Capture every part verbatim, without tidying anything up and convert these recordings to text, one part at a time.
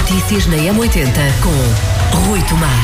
Notícias na M oitenta com Rui Tomás.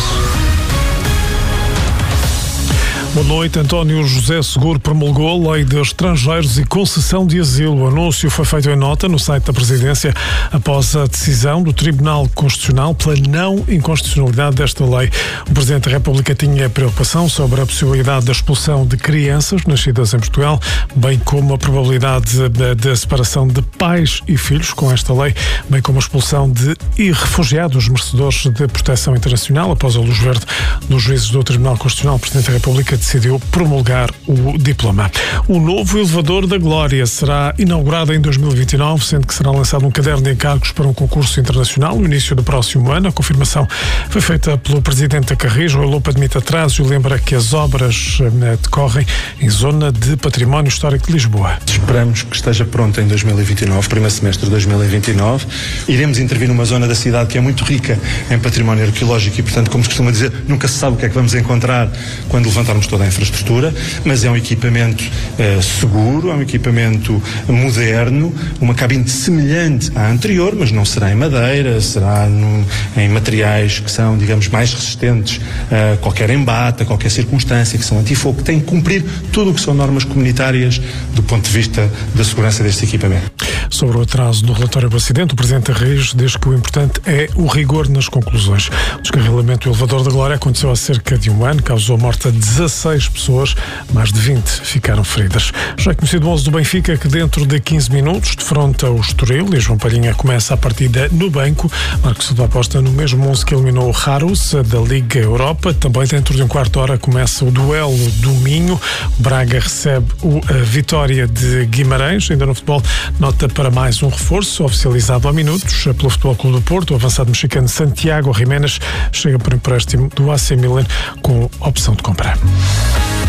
Boa noite. António José Seguro promulgou a Lei de Estrangeiros e concessão de asilo. O anúncio foi feito em nota no site da Presidência após a decisão do Tribunal Constitucional pela não inconstitucionalidade desta lei. O Presidente da República tinha preocupação sobre a possibilidade da expulsão de crianças nascidas em Portugal, bem como a probabilidade da separação de pais e filhos com esta lei, bem como a expulsão de refugiados merecedores de proteção internacional. Após a luz verde dos juízes do Tribunal Constitucional, o Presidente da República decidiu promulgar o diploma. O novo elevador da Glória será inaugurado em dois mil e vinte e nove, sendo que será lançado um caderno de encargos para um concurso internacional no início do próximo ano. A confirmação foi feita pelo Presidente da Carris. O Lupa admite atraso e lembra que as obras né, decorrem em zona de património histórico de Lisboa. Esperamos que esteja pronto em dois mil e vinte e nove, primeiro semestre de dois mil e vinte e nove. Iremos intervir numa zona da cidade que é muito rica em património arqueológico e, portanto, como se costuma dizer, nunca se sabe o que é que vamos encontrar quando levantarmos toda a infraestrutura, mas é um equipamento uh, seguro, é um equipamento moderno, uma cabine semelhante à anterior, mas não será em madeira, será no, em materiais que são, digamos, mais resistentes a qualquer embate, a qualquer circunstância, que são antifogo, que têm que cumprir tudo o que são normas comunitárias do ponto de vista da segurança deste equipamento. Sobre o atraso do relatório do acidente, o Presidente da Reis diz que o importante é o rigor nas conclusões. O descarrilamento do elevador da Glória aconteceu há cerca de um ano, causou a morte a dezasseis pessoas, mais de vinte ficaram feridas. Já é conhecido o onze do Benfica, que dentro de quinze minutos defronta o Estoril e João Palhinha começa a partida no banco. Marcos Silva aposta no mesmo onze que eliminou o Harus da Liga Europa. Também dentro de um quarto de hora começa o duelo do Minho. O Braga recebe o, a vitória de Guimarães. Ainda no futebol, nota para mais um reforço oficializado há minutos pelo Futebol Clube do Porto. O avançado mexicano Santiago Jiménez chega por empréstimo do A C Milan com opção de compra.